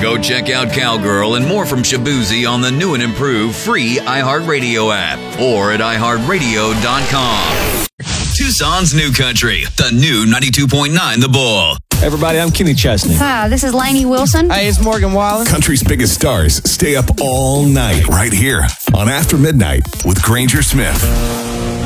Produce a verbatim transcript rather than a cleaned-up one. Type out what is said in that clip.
Go check out Cowgirl and more from Shabuzi on the new and improved free iHeartRadio app or at i heart radio dot com. Tucson's New Country, the new ninety-two point nine The Bull. Hey everybody, I'm Kenny Chesney. Hi, this is Lainey Wilson. Hey, it's Morgan Wallen. Country's biggest stars stay up all night right here on After Midnight with Granger Smith.